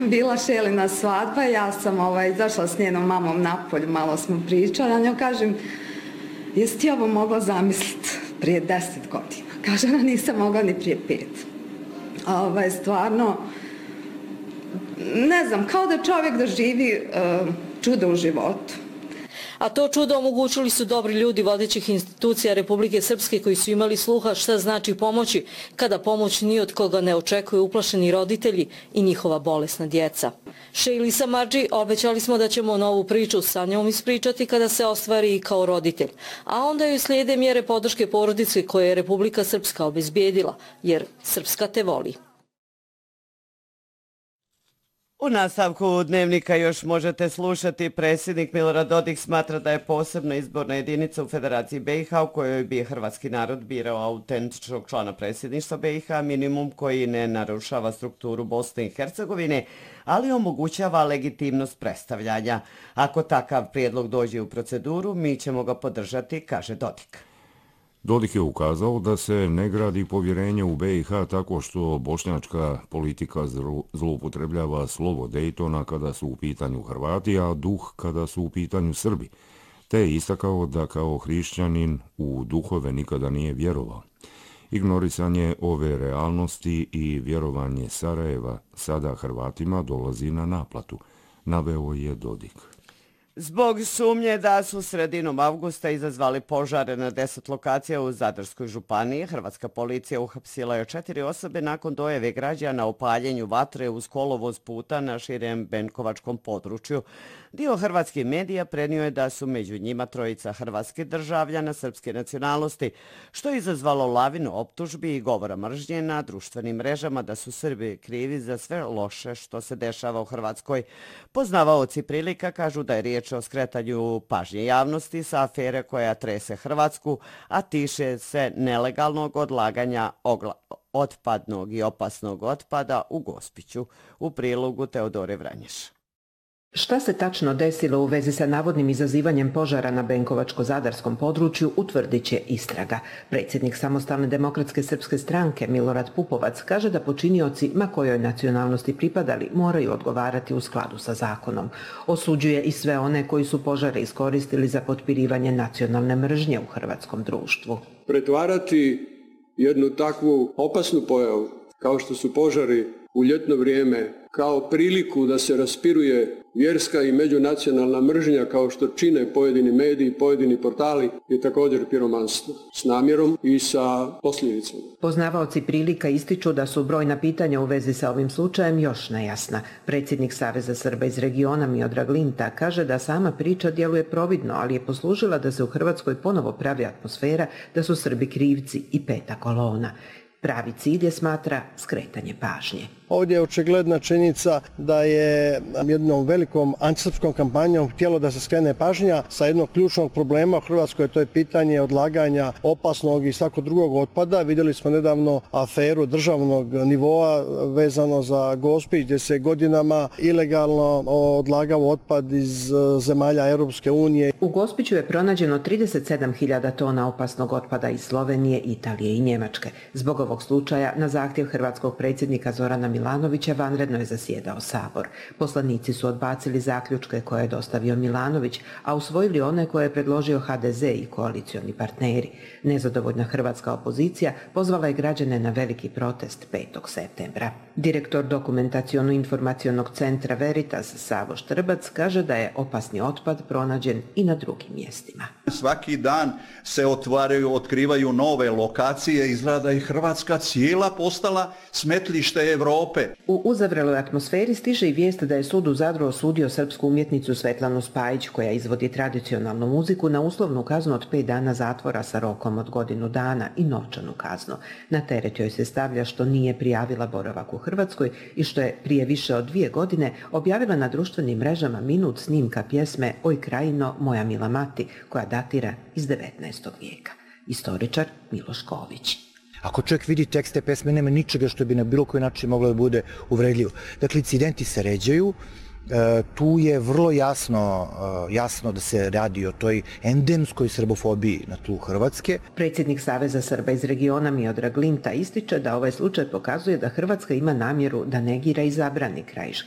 Bila Šelina svadba, ja sam izašla s njenom mamom napolju, malo smo pričali, a njoj kažem, jesi ti ovo mogla zamisliti prije 10 godina? Kaže, nisam mogla ni prije 5. Stvarno, ne znam, kao da čovjek doživi čudo u životu. A to čudo omogućili su dobri ljudi vodećih institucija Republike Srpske koji su imali sluha šta znači pomoći kada pomoć ni od koga ne očekuju uplašeni roditelji i njihova bolesna djeca. Šejli Samardži obećali smo da ćemo novu priču sa njom ispričati kada se ostvari i kao roditelj, a onda joj slijede mjere podrške porodice koje je Republika Srpska obezbijedila, jer Srpska te voli. U nastavku Dnevnika još možete slušati. Predsjednik Milorad Dodik smatra da je posebna izborna jedinica u Federaciji BiH u kojoj bi hrvatski narod birao autentičnog člana predsjedništva BiH, minimum koji ne narušava strukturu Bosne i Hercegovine, ali omogućava legitimnost predstavljanja. Ako takav prijedlog dođe u proceduru, mi ćemo ga podržati, kaže Dodik. Dodik je ukazao da se ne gradi povjerenje u BiH tako što bošnjačka politika zloupotrebljava slovo Dejtona kada su u pitanju Hrvati, a duh kada su u pitanju Srbi, te je istakao da kao hrišćanin u duhove nikada nije vjerovao. Ignorisanje ove realnosti i vjerovanje Sarajeva sada Hrvatima dolazi na naplatu, naveo je Dodik. Zbog sumnje da su sredinom avgusta izazvali požare na 10 lokacija u Zadarskoj županiji, hrvatska policija uhapsila je 4 osobe nakon dojave građana o paljenju vatre uz kolovoz puta na širem benkovačkom području. Dio hrvatskih medija prenio je da su među njima 3 hrvatskih državljana srpske nacionalnosti, što je izazvalo lavinu optužbi i govora mržnje na društvenim mrežama da su Srbi krivi za sve loše što se dešava u Hrvatskoj. Poznavaoci prilika kažu da je riječ o skretanju pažnje javnosti sa afere koja trese Hrvatsku, a tiče se nelegalnog odlaganja otpadnog i opasnog otpada u Gospiću. U prilogu Teodore Vranješ. Šta se tačno desilo u vezi sa navodnim izazivanjem požara na benkovačko-zadarskom području utvrdit će istraga. Predsjednik Samostalne demokratske srpske stranke Milorad Pupovac kaže da počinioci, ma kojoj nacionalnosti pripadali, moraju odgovarati u skladu sa zakonom. Osuđuje i sve one koji su požare iskoristili za potpirivanje nacionalne mržnje u hrvatskom društvu. Pretvarati jednu takvu opasnu pojavu kao što su požari u ljetno vrijeme kao priliku da se raspiruje vjerska i međunacionalna mržnja kao što čine pojedini mediji, pojedini portali je također piromanstvo s namjerom i sa posljedicama. Poznavaoci prilika ističu da su brojna pitanja u vezi sa ovim slučajem još nejasna. Predsjednik Saveza Srba iz regiona Miodrag Linta kaže da sama priča djeluje providno, ali je poslužila da se u Hrvatskoj ponovo pravi atmosfera da su Srbi krivci i peta kolona. Pravi cilj je, smatra, skretanje pažnje. Ovdje je očigledna činjenica da je jednom velikom antisrpskom kampanjom htjelo da se skrene pažnja sa jednog ključnog problema u Hrvatskoj, to je pitanje odlaganja opasnog i svakog drugog otpada. Vidjeli smo nedavno aferu državnog nivoa vezano za Gospić, gdje se godinama ilegalno odlagao otpad iz zemalja Europske unije. U Gospiću je pronađeno 37.000 tona opasnog otpada iz Slovenije, Italije i Njemačke. Zbog ovog slučaja, na zahtjev hrvatskog predsjednika Zorana Milanovića, vanredno je zasjedao Sabor. Poslanici su odbacili zaključke koje je dostavio Milanović, a usvojili one koje je predložio HDZ i koalicioni partneri. Nezadovoljna hrvatska opozicija pozvala je građane na veliki protest 5. septembra. Direktor Dokumentaciono-informacionog centra Veritas Savo Štrbac kaže da je opasni otpad pronađen i na drugim mjestima. Svaki dan se otkrivaju nove lokacije, izgleda i Hrvatska cijela postala smetlište Evrope. U uzavreloj atmosferi stiže i vijest da je sud u Zadru osudio srpsku umjetnicu Svetlanu Spajić, koja izvodi tradicionalnu muziku, na uslovnu kaznu od 5 dana zatvora sa rokom od 1 dana i novčanu kaznu. Na teret joj se stavlja što nije prijavila boravak u Hrvatskoj i što je prije više od 2 godine objavila na društvenim mrežama minut snimka pjesme Oj krajino, moja mila mati, koja datira iz 19. vijeka. Istoričar Miloš Ković. Ako čovjek vidi tekste pesme, nema ničega što bi na bilo koji način moglo da bude uvredljivo. Dakle, incidenti se ređaju, tu je vrlo jasno da se radi o toj endemskoj srbofobiji na tlu Hrvatske. Predsjednik Saveza Srba iz regiona Miodrag Linta ističe da ovaj slučaj pokazuje da Hrvatska ima namjeru da negira i zabrani krajiški